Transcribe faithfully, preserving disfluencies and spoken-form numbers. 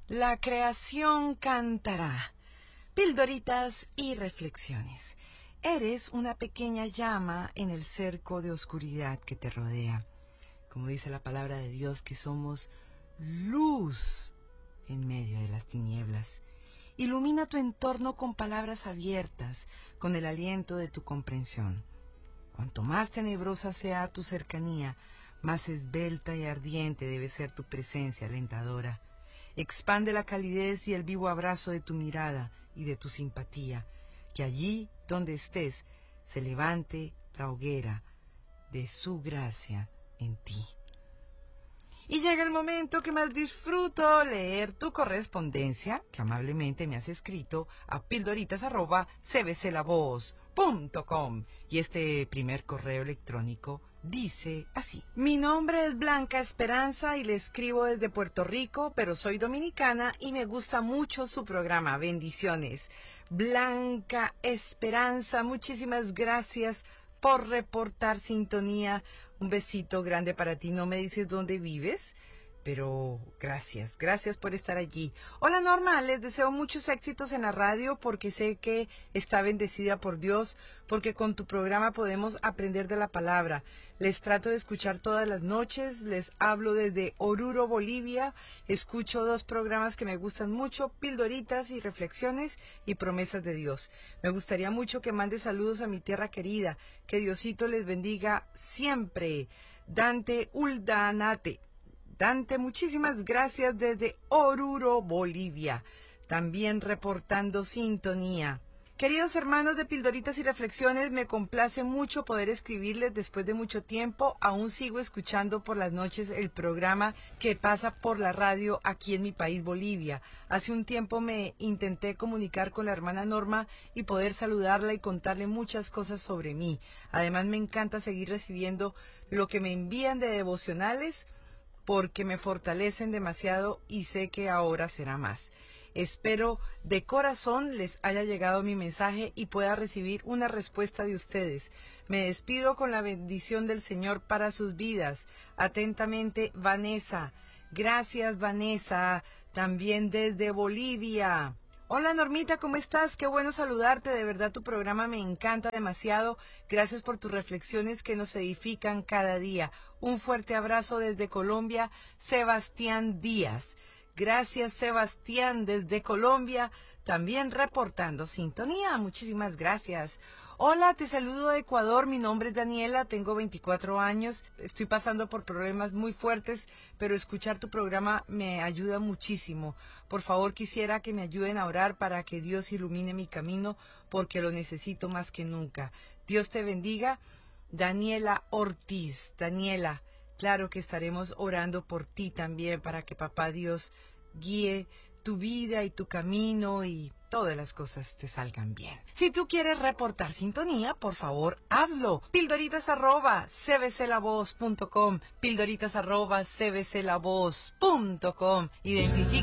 La creación cantará. Pildoritas y reflexiones. Eres una pequeña llama en el cerco de oscuridad que te rodea. Como dice la palabra de Dios, que somos luz en medio de las tinieblas. Ilumina tu entorno con palabras abiertas, con el aliento de tu comprensión. Cuanto más tenebrosa sea tu cercanía, más esbelta y ardiente debe ser tu presencia alentadora. Expande la calidez y el vivo abrazo de tu mirada y de tu simpatía, que allí donde estés se levante la hoguera de su gracia en ti. Y llega el momento que más disfruto, leer tu correspondencia, que amablemente me has escrito a pildoritas arroba c b c la voz punto com. Y este primer correo electrónico dice así: mi nombre es Blanca Esperanza y le escribo desde Puerto Rico, pero soy dominicana y me gusta mucho su programa. Bendiciones. Blanca Esperanza, muchísimas gracias por reportar sintonía. Un besito grande para ti. No me dices dónde vives, pero gracias, gracias por estar allí. Hola Norma, les deseo muchos éxitos en la radio porque sé que está bendecida por Dios, porque con tu programa podemos aprender de la palabra. Les trato de escuchar todas las noches, les hablo desde Oruro, Bolivia. Escucho dos programas que me gustan mucho, Pildoritas y Reflexiones y Promesas de Dios. Me gustaría mucho que mande saludos a mi tierra querida, que Diosito les bendiga siempre. Dante Uldanate. Dante, muchísimas gracias desde Oruro, Bolivia, también reportando sintonía. Queridos hermanos de Pildoritas y Reflexiones, me complace mucho poder escribirles después de mucho tiempo. Aún sigo escuchando por las noches el programa que pasa por la radio aquí en mi país, Bolivia. Hace un tiempo me intenté comunicar con la hermana Norma y poder saludarla y contarle muchas cosas sobre mí. Además, me encanta seguir recibiendo lo que me envían de devocionales, porque me fortalecen demasiado y sé que ahora será más. Espero de corazón les haya llegado mi mensaje y pueda recibir una respuesta de ustedes. Me despido con la bendición del Señor para sus vidas. Atentamente, Vanessa. Gracias, Vanessa. También desde Bolivia. Hola Normita, ¿cómo estás? Qué bueno saludarte, de verdad tu programa me encanta demasiado. Gracias por tus reflexiones que nos edifican cada día. Un fuerte abrazo desde Colombia, Sebastián Díaz. Gracias Sebastián desde Colombia, también reportando sintonía. Muchísimas gracias. Hola, te saludo de Ecuador, mi nombre es Daniela, tengo veinticuatro años, estoy pasando por problemas muy fuertes, pero escuchar tu programa me ayuda muchísimo. Por favor, quisiera que me ayuden a orar para que Dios ilumine mi camino, porque lo necesito más que nunca. Dios te bendiga. Daniela Ortiz. Daniela, claro que estaremos orando por ti también, para que Papá Dios guíe tu vida y tu camino y todas las cosas te salgan bien. Si tú quieres reportar sintonía, por favor, hazlo. Pildoritas arroba c b c la voz punto com, pildoritas arroba c b c la voz punto com. Identifica